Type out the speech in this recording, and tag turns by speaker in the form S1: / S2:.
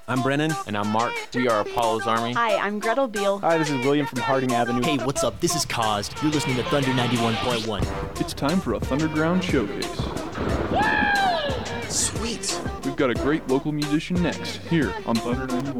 S1: I'm Brennan.
S2: And I'm Mark. We are Apollo's Army.
S3: Hi, I'm Gretel Beal.
S4: Hi, this is William from Harding Avenue.
S5: Hey, what's up? This is Caused. You're listening to Thunder 91.1.
S6: It's time for a Thunderground showcase.
S5: Sweet.
S6: We've got a great local musician next, here on Thunder 91.